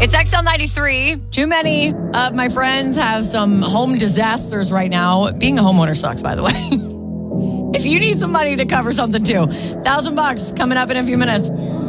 It's XL93. Too many of my friends have some home disasters right now. Being a homeowner sucks, by the way. If you need some money to cover something too, $1,000 coming up in a few minutes.